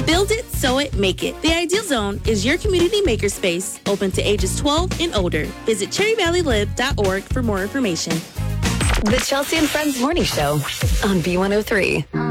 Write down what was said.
Build it, sew it, make it. The Ideal Zone is your community makerspace open to ages 12 and older. Visit cherryvalleylive.org for more information. The Chelsea and Friends Morning Show on B103.